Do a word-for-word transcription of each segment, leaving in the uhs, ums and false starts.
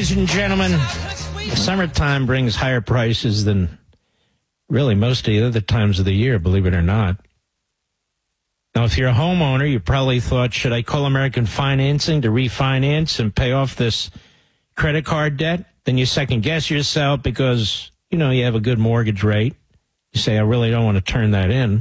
Ladies and gentlemen, summertime brings higher prices than really most of the other times of the year, believe it or not. Now, if you're a homeowner, you probably thought, should I call American Financing to refinance and pay off this credit card debt? Then you second guess yourself because, you know, you have a good mortgage rate. You say, I really don't want to turn that in.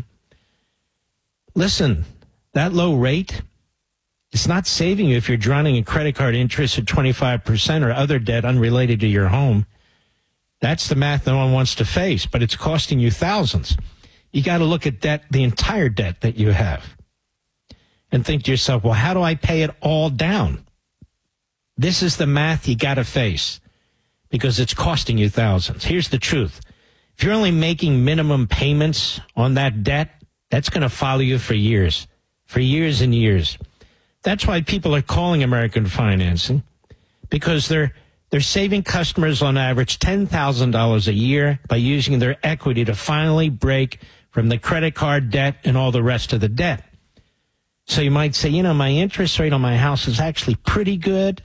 Listen, that low rate, it's not saving you if you're drowning in credit card interest at twenty-five percent or other debt unrelated to your home. That's the math no one wants to face, but it's costing you thousands. You got to look at debt, the entire debt that you have, and think to yourself, well, how do I pay it all down? This is the math you got to face because it's costing you thousands. Here's the truth. If you're only making minimum payments on that debt, that's going to follow you for years, for years and years. That's why people are calling American Financing, because they're they're saving customers on average ten thousand dollars a year by using their equity to finally break from the credit card debt and all the rest of the debt. So you might say, you know, my interest rate on my house is actually pretty good.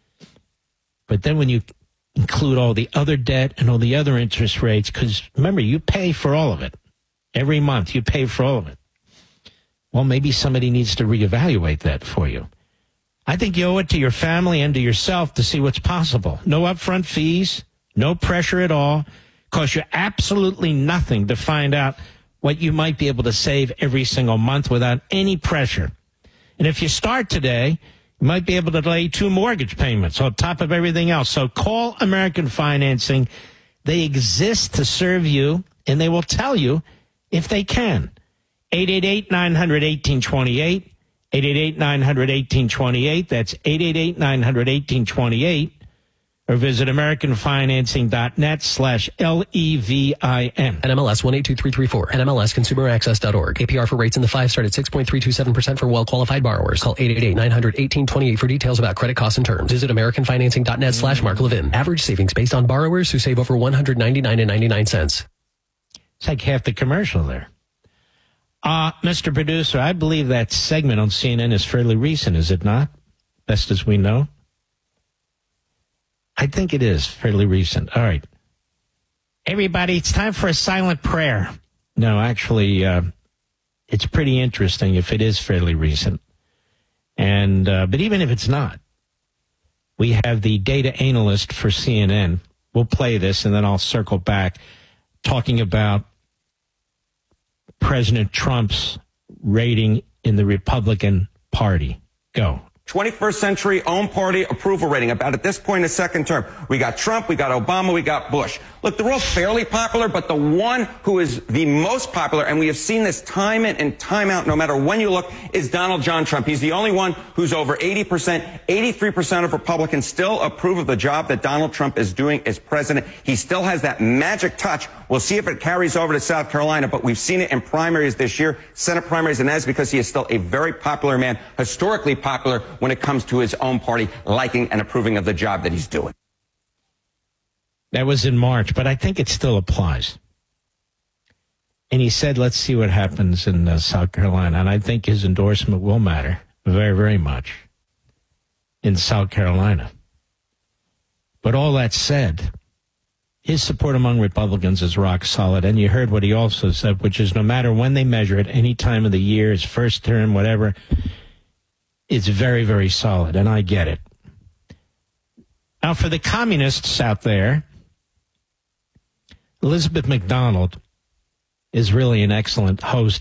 But then when you include all the other debt and all the other interest rates, because remember, you pay for all of it. Every month you pay for all of it. Well, maybe somebody needs to reevaluate that for you. I think you owe it to your family and to yourself to see what's possible. No upfront fees, no pressure at all. Costs you absolutely nothing to find out what you might be able to save every single month without any pressure. And if you start today, you might be able to delay two mortgage payments on top of everything else. So call American Financing. They exist to serve you, and they will tell you if they can. eight eight eight, nine hundred, eighteen twenty-eight. eight eight eight, nine hundred, eighteen twenty-eight. That's eight eight eight, nine hundred, eighteen twenty-eight. Or visit americanfinancing.net slash L E V I N. N M L S one eight two three three four. N M L S consumer access dot org. A P R for rates in the five start at six point three two seven percent for well-qualified borrowers. Call eight eight eight, nine hundred, eighteen twenty-eight for details about credit costs and terms. Visit americanfinancing.net slash Mark Levin. Average savings based on borrowers who save over one hundred ninety-nine dollars and ninety-nine cents. It's like half the commercial there. Uh, Mister Producer, I believe that segment on C N N is fairly recent, is it not? Best as we know. I think it is fairly recent. All right. Everybody, it's time for a silent prayer. No, actually, uh, it's pretty interesting if it is fairly recent. And uh, but even if it's not, we have the data analyst for C N N. We'll play this, and then I'll circle back talking about President Trump's rating in the Republican Party. Go. twenty-first century own party approval rating, about at this point in the second term. We got Trump, we got Obama, we got Bush. Look, they're all fairly popular, but the one who is the most popular, and we have seen this time in and time out, no matter when you look, is Donald John Trump. He's the only one who's over eighty percent. eighty-three percent of Republicans still approve of the job that Donald Trump is doing as president. He still has that magic touch. We'll see if it carries over to South Carolina, but we've seen it in primaries this year, Senate primaries, and that is because he is still a very popular man, historically popular when it comes to his own party liking and approving of the job that he's doing. That was in March, but I think it still applies. And he said, let's see what happens in uh, South Carolina. And I think his endorsement will matter very, very much in South Carolina. But all that said, his support among Republicans is rock solid. And you heard what he also said, which is no matter when they measure it, any time of the year, his first term, whatever, it's very, very solid. And I get it. Now, for the communists out there, Elizabeth McDonald is really an excellent host